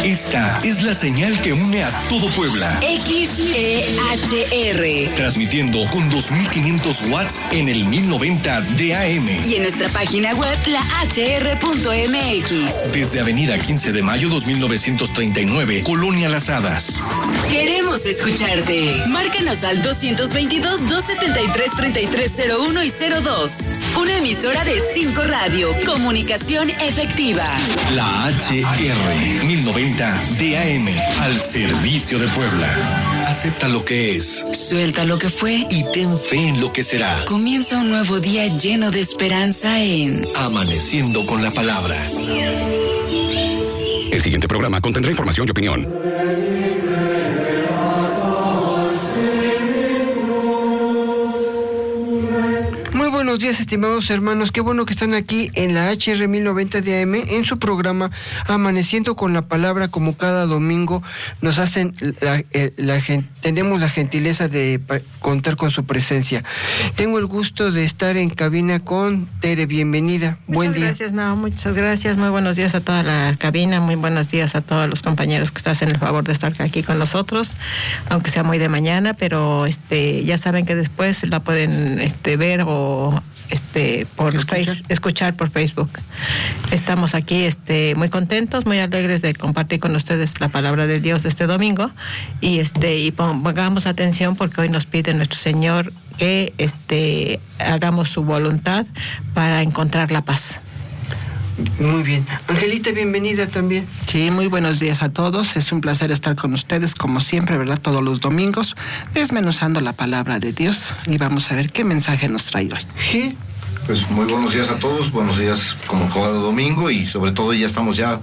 Esta es la señal que une a todo Puebla. XEHR. Transmitiendo con 2500 watts en el 1090 de AM. Y en nuestra página web, lahr.mx. Desde Avenida 15 de Mayo 2939, Colonia Las Hadas. Queremos escucharte. Márcanos al 222-273-3301 y 02. Una emisora de 5 Radio. Comunicación efectiva. La HR 1090 DAM. Al servicio de Puebla. Acepta lo que es. Suelta lo que fue. Y ten fe en lo que será. Comienza un nuevo día lleno de esperanza en Amaneciendo con la Palabra. El siguiente programa contendrá información y opinión. Buenos días, estimados hermanos, qué bueno que están aquí en la HR 1090 de AM en su programa Amaneciendo con la Palabra. Como cada domingo nos hacen tenemos la gentileza de contar con su presencia. Tengo el gusto de estar en cabina con Tere, bienvenida. Buen día. Gracias, no, muchas gracias, muy buenos días a toda la cabina, muy buenos días a todos los compañeros que están en el favor de estar aquí con nosotros, aunque sea muy de mañana, pero ya saben que después la pueden ver o escuchar por Facebook. Estamos aquí muy contentos, muy alegres de compartir con ustedes la palabra de Dios de este domingo y pongamos atención porque hoy nos pide nuestro Señor que hagamos su voluntad para encontrar la paz. Muy bien. Angelita, bienvenida también. Sí, muy buenos días a todos. Es un placer estar con ustedes, como siempre, ¿verdad? Todos los domingos, desmenuzando la palabra de Dios. Y vamos a ver qué mensaje nos trae hoy. ¿Sí? Pues muy buenos días a todos, buenos días como cada domingo y sobre todo ya estamos ya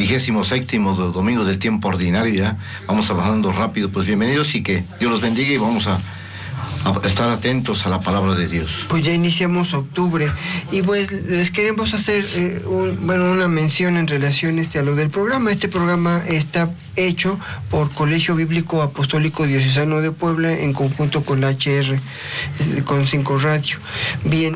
27º domingo del tiempo ordinario, ya vamos avanzando rápido. Pues bienvenidos y que Dios los bendiga y vamos a estar atentos a la palabra de Dios. Pues ya iniciamos octubre y pues les queremos hacer una mención en relación a lo del programa. Este programa está hecho por Colegio Bíblico Apostólico Diocesano de Puebla en conjunto con la HR, con 5 Radio. Bien,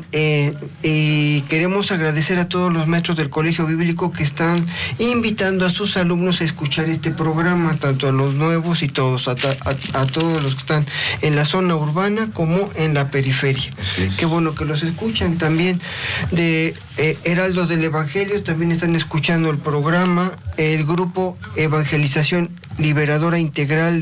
y queremos agradecer a todos los maestros del Colegio Bíblico que están invitando a sus alumnos a escuchar este programa, tanto a los nuevos y todos, a todos los que están en la zona urbana como en la periferia. Sí. Qué bueno que los escuchan. También de Heraldos del Evangelio también están escuchando el programa. El grupo Evangelización Liberadora Integral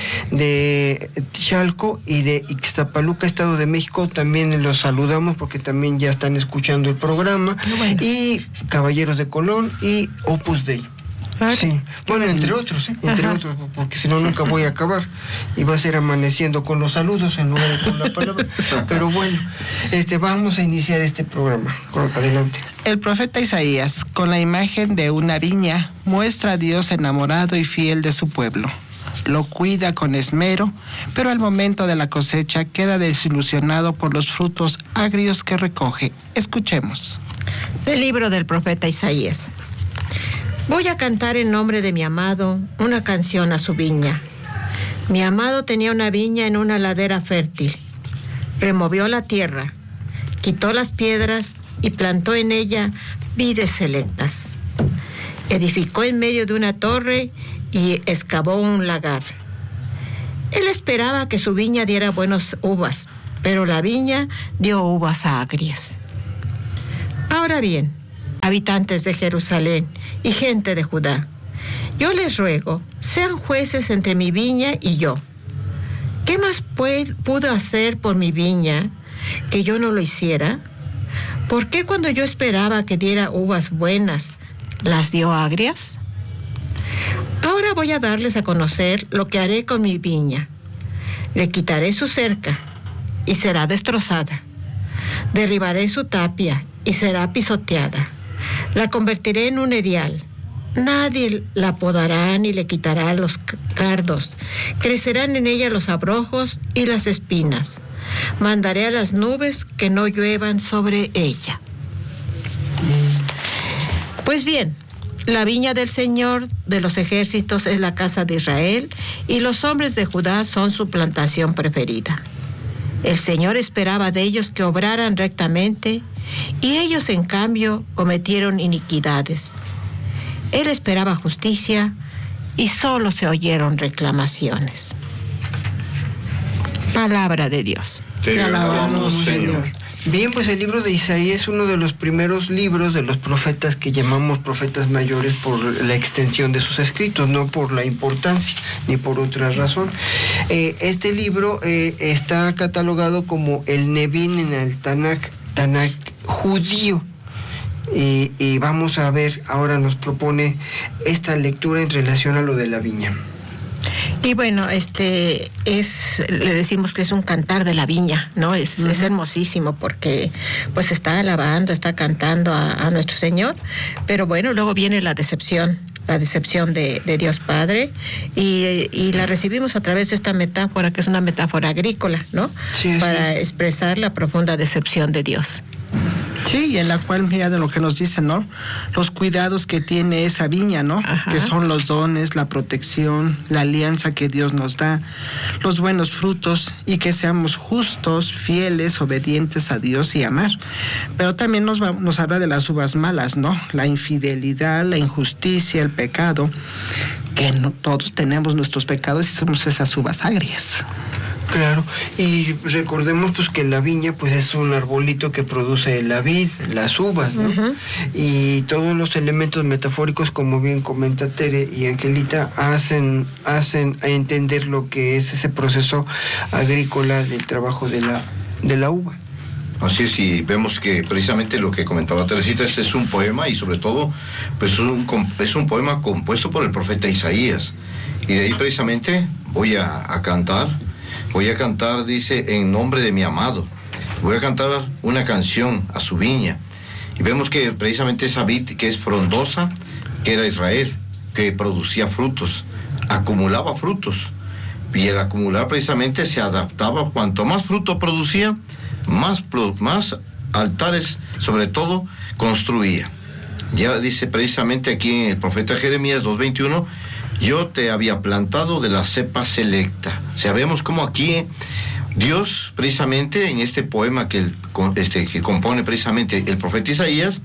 de Chalco y de Ixtapaluca, Estado de México, también los saludamos porque también ya están escuchando el programa. Bueno. Y Caballeros de Colón y Opus Dei. Sí, bueno, entre otros, porque si no nunca voy a acabar y va a ser amaneciendo con los saludos en lugar de con la palabra. Pero bueno, vamos a iniciar este programa. Adelante. El profeta Isaías, con la imagen de una viña, muestra a Dios enamorado y fiel de su pueblo. Lo cuida con esmero, pero al momento de la cosecha queda desilusionado por los frutos agrios que recoge. Escuchemos. Del libro del profeta Isaías. Voy a cantar en nombre de mi amado una canción a su viña. Mi amado tenía una viña en una ladera fértil. Removió la tierra, quitó las piedras y plantó en ella vides selectas. Edificó en medio de una torre y excavó un lagar. Él esperaba que su viña diera buenas uvas, pero la viña dio uvas agrias. Ahora bien, habitantes de Jerusalén y gente de Judá, yo les ruego, sean jueces entre mi viña y yo. ¿Qué más pudo hacer por mi viña que yo no lo hiciera? ¿Por qué cuando yo esperaba que diera uvas buenas, las dio agrias? Ahora voy a darles a conocer lo que haré con mi viña. Le quitaré su cerca y será destrozada. Derribaré su tapia y será pisoteada. La convertiré en un erial. Nadie la podará ni le quitará los cardos. Crecerán en ella los abrojos y las espinas. Mandaré a las nubes que no lluevan sobre ella. Pues bien, la viña del Señor de los ejércitos es la casa de Israel, y los hombres de Judá son su plantación preferida. El Señor esperaba de ellos que obraran rectamente, y ellos en cambio cometieron iniquidades. Él esperaba justicia y solo se oyeron reclamaciones. Palabra de Dios. Te alabamos, Señor. Bien, pues el libro de Isaías es uno de los primeros libros de los profetas que llamamos profetas mayores por la extensión de sus escritos, no por la importancia ni por otra razón. Este libro está catalogado como el Nevin en el Tanakh judío. Y vamos a ver, ahora nos propone esta lectura en relación a lo de la viña. Y bueno, le decimos que es un cantar de la viña, ¿no? Es hermosísimo porque pues está alabando, está cantando a nuestro Señor, pero bueno, luego viene la decepción de Dios Padre, y la recibimos a través de esta metáfora, que es una metáfora agrícola, ¿no? Sí, para expresar la profunda decepción de Dios. Sí, y en la cual, mira de lo que nos dicen, ¿no? Los cuidados que tiene esa viña, ¿no? Ajá. Que son los dones, la protección, la alianza que Dios nos da, los buenos frutos, y que seamos justos, fieles, obedientes a Dios y amar. Pero también nos habla de las uvas malas, ¿no? La infidelidad, la injusticia, el pecado, que no, todos tenemos nuestros pecados y somos esas uvas agrias. Claro, y recordemos pues que la viña pues es un arbolito que produce la vid, las uvas, ¿no? Uh-huh. Y todos los elementos metafóricos, como bien comenta Tere y Angelita, hacen a entender lo que es ese proceso agrícola del trabajo de la uva. Así es, y vemos que precisamente lo que comentaba Teresita, este es un poema, y sobre todo pues es un poema compuesto por el profeta Isaías, y de ahí precisamente voy a cantar, dice, en nombre de mi amado. Voy a cantar una canción a su viña. Y vemos que precisamente esa vid que es frondosa, que era Israel, que producía frutos, acumulaba frutos. Y el acumular precisamente se adaptaba, cuanto más fruto producía, más altares, sobre todo, construía. Ya dice precisamente aquí en el profeta Jeremías 2:21, yo te había plantado de la cepa selecta. O sea, vemos cómo aquí Dios, precisamente en este poema que compone precisamente el profeta Isaías,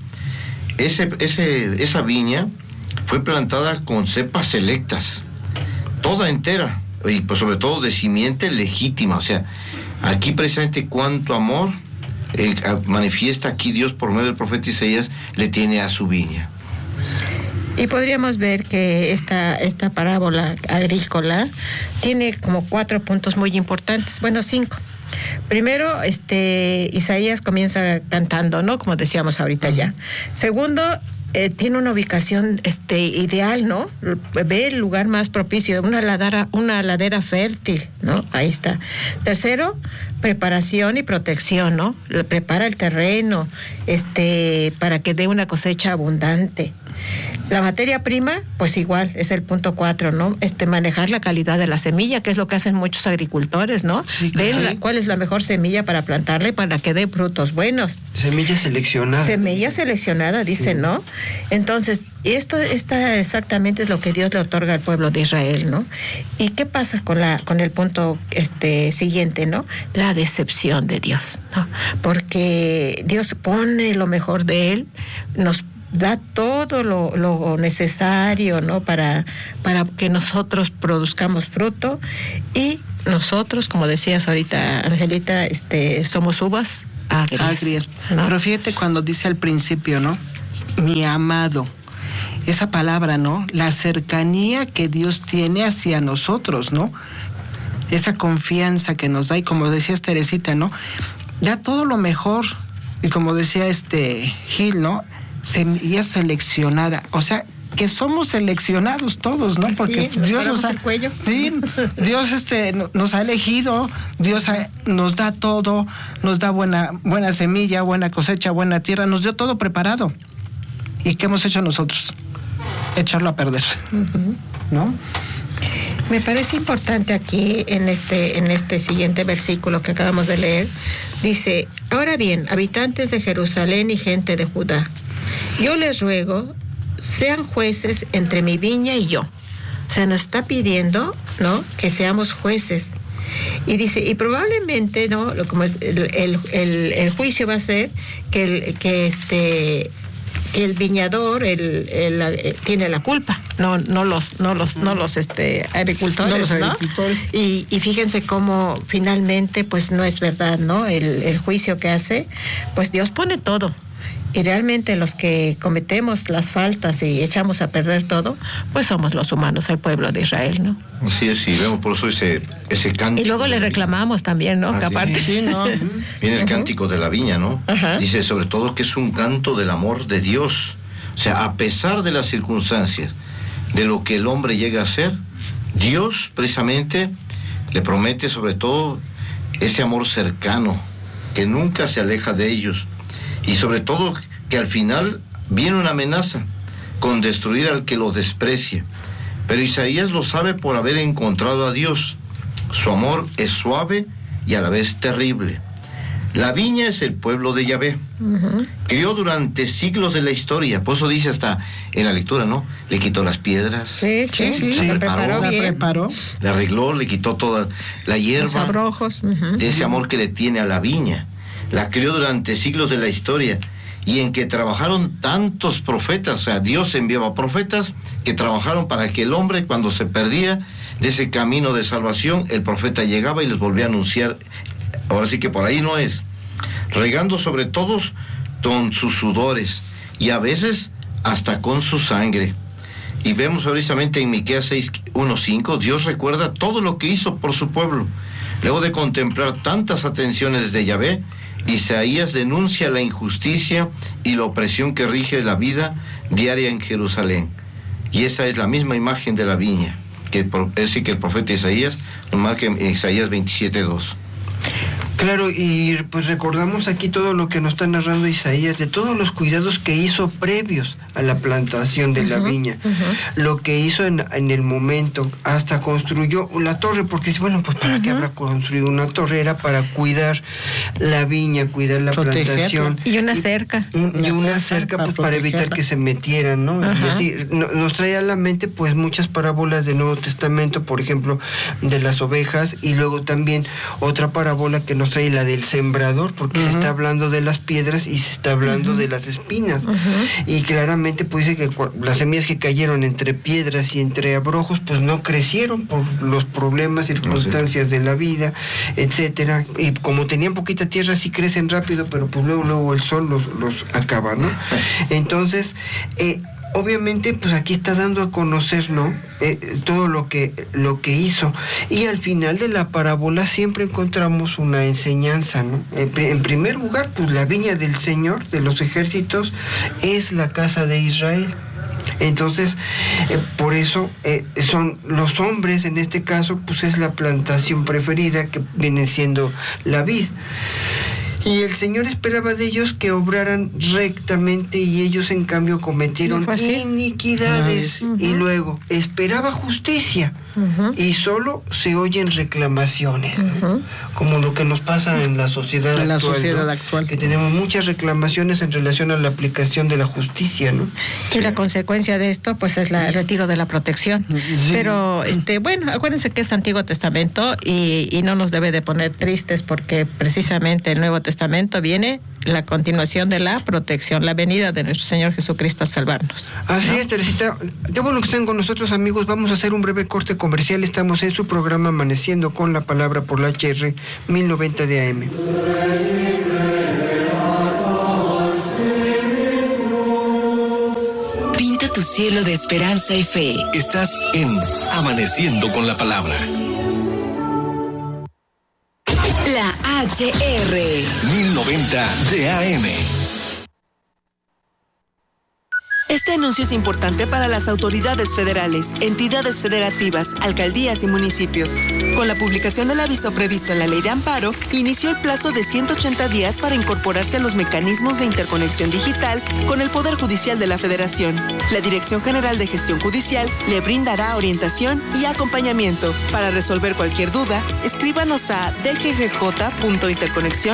esa viña fue plantada con cepas selectas, toda entera, y pues sobre todo de simiente legítima. O sea, aquí precisamente cuánto amor manifiesta aquí Dios por medio del profeta Isaías le tiene a su viña. Y podríamos ver que esta parábola agrícola tiene como 4 puntos muy importantes, bueno, 5. Primero, Isaías comienza cantando, ¿no? Como decíamos ahorita ya. Segundo, tiene una ubicación ideal, ¿no? Ve el lugar más propicio, una ladera fértil, ¿no? Ahí está. Tercero, preparación y protección, ¿no? Prepara el terreno, para que dé una cosecha abundante. La materia prima, pues igual, es el punto 4, ¿no? Manejar la calidad de la semilla, que es lo que hacen muchos agricultores, ¿no? Sí, ven cuál es la mejor semilla para plantarla y para que dé frutos buenos. Semilla seleccionada. Semilla seleccionada, dicen, sí, ¿no? Entonces, esta exactamente es lo que Dios le otorga al pueblo de Israel, ¿no? ¿Y qué pasa con el punto siguiente, ¿no? La decepción de Dios, ¿no? Porque Dios pone lo mejor de Él, nos da todo lo necesario, ¿no? Para que nosotros produzcamos fruto, y nosotros, como decías ahorita, Angelita, somos uvas agrias, ¿no? Pero fíjate cuando dice al principio, ¿no? Mi amado. Esa palabra, ¿no? La cercanía que Dios tiene hacia nosotros, ¿no? Esa confianza que nos da, y como decías, Teresita, ¿no? Da todo lo mejor, y como decía Gil, ¿no? Semilla seleccionada, o sea, que somos seleccionados todos, ¿no? Porque sí, Dios nos ha, el cuello. Sí, Dios nos ha elegido, Dios nos da todo, nos da buena semilla, buena cosecha, buena tierra, nos dio todo preparado. ¿Y qué hemos hecho nosotros? Echarlo a perder, ¿no? Me parece importante aquí en este siguiente versículo que acabamos de leer, dice: ahora bien, habitantes de Jerusalén y gente de Judá, yo les ruego, sean jueces entre mi viña y yo. O sea, nos está pidiendo, ¿no?, que seamos jueces. Y dice, y probablemente, ¿no?, como el juicio va a ser que el viñador tiene la culpa, no los agricultores, ¿no? Y fíjense cómo finalmente pues no es verdad, ¿no? El juicio que hace, pues Dios pone todo. Y realmente los que cometemos las faltas y echamos a perder todo, pues somos los humanos, el pueblo de Israel, ¿no? Así es, y vemos por eso ese canto. Y luego le reclamamos también, ¿no? Que aparte. Sí, ¿no? Viene el cántico de la viña, ¿no? Ajá. Dice sobre todo que es un canto del amor de Dios. O sea, a pesar de las circunstancias, de lo que el hombre llega a ser, Dios precisamente le promete sobre todo ese amor cercano, que nunca se aleja de ellos. Y sobre todo que al final viene una amenaza con destruir al que lo desprecia. Pero Isaías lo sabe por haber encontrado a Dios. Su amor es suave y a la vez terrible. La viña es el pueblo de Yahvé. Crió durante siglos de la historia. Por eso dice hasta en la lectura, ¿no? Le quitó las piedras. Sí. La preparó. La arregló, le quitó toda la hierba. Los abrojos. De ese amor que le tiene a la viña. La crió durante siglos de la historia y en que trabajaron tantos profetas, o sea, Dios enviaba profetas que trabajaron para que el hombre, cuando se perdía de ese camino de salvación, el profeta llegaba y les volvía a anunciar. Ahora sí que por ahí no es. Regando sobre todos con sus sudores y a veces hasta con su sangre. Y vemos precisamente en Miqueas 6:1-5, Dios recuerda todo lo que hizo por su pueblo. Luego de contemplar tantas atenciones de Yahvé, Isaías denuncia la injusticia y la opresión que rige la vida diaria en Jerusalén. Y esa es la misma imagen de la viña, que el profeta Isaías nos marca en Isaías 27:2. Claro, y pues recordamos aquí todo lo que nos está narrando Isaías, de todos los cuidados que hizo previos a la plantación de la viña, lo que hizo en el momento, hasta construyó la torre, porque bueno, pues ¿para qué habrá construido una torre? Era para cuidar la viña, cuidar la plantación. Y una cerca. Y una cerca pues para evitar que se metieran, ¿no? Y así nos trae a la mente pues muchas parábolas del Nuevo Testamento, por ejemplo, de las ovejas, y luego también otra parábola que nos trae la del sembrador, porque se está hablando de las piedras y se está hablando de las espinas. Y claramente pues dice que las semillas que cayeron entre piedras y entre abrojos pues no crecieron por los problemas, circunstancias de la vida, etcétera. Y como tenían poquita tierra sí crecen rápido, pero pues luego el sol los acaba, ¿no? Entonces, obviamente, pues aquí está dando a conocer, ¿no? Todo lo que hizo. Y al final de la parábola siempre encontramos una enseñanza, ¿no? En primer lugar, pues la viña del Señor, de los ejércitos, es la casa de Israel. Entonces, por eso son los hombres, en este caso, pues es la plantación preferida, que viene siendo la vid. Y el Señor esperaba de ellos que obraran rectamente y ellos en cambio cometieron iniquidades. Y luego esperaba justicia y solo se oyen reclamaciones, como lo que nos pasa en la sociedad actual, que tenemos muchas reclamaciones en relación a la aplicación de la justicia, ¿no? Y la consecuencia de esto pues es el retiro de la protección. Pero bueno, acuérdense que es Antiguo Testamento y no nos debe de poner tristes, porque precisamente el Nuevo Testamento viene la continuación de la protección, la venida de nuestro Señor Jesucristo a salvarnos. Así es, Teresita. Qué bueno que estén con nosotros, amigos. Vamos a hacer un breve corte comercial. Estamos en su programa Amaneciendo con la Palabra por la HR 1090 de AM. Pinta tu cielo de esperanza y fe. Estás en Amaneciendo con la Palabra. La HR 1090 de AM. Este anuncio es importante para las autoridades federales, entidades federativas, alcaldías y municipios. Con la publicación del aviso previsto en la Ley de Amparo, inició el plazo de 180 días para incorporarse a los mecanismos de interconexión digital con el Poder Judicial de la Federación. La Dirección General de Gestión Judicial le brindará orientación y acompañamiento. Para resolver cualquier duda, escríbanos a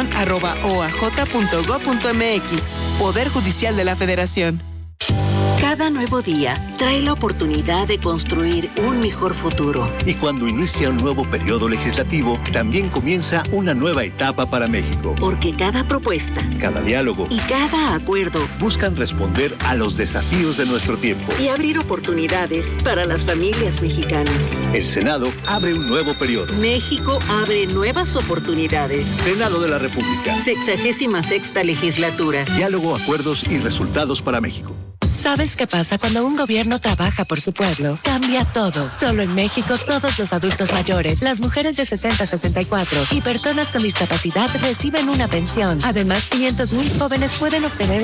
dggj.interconexión@oaj.gov.mx. Poder Judicial de la Federación. Cada nuevo día trae la oportunidad de construir un mejor futuro. Y cuando inicia un nuevo periodo legislativo, también comienza una nueva etapa para México. Porque cada propuesta, cada diálogo y cada acuerdo buscan responder a los desafíos de nuestro tiempo y abrir oportunidades para las familias mexicanas. El Senado abre un nuevo periodo. México abre nuevas oportunidades. Senado de la República. 66ª legislatura. Diálogo, acuerdos y resultados para México. ¿Sabes qué pasa cuando un gobierno trabaja por su pueblo? Cambia todo. Solo en México, todos los adultos mayores, las mujeres de 60 a 64 y personas con discapacidad reciben una pensión. Además, 500,000 jóvenes pueden obtener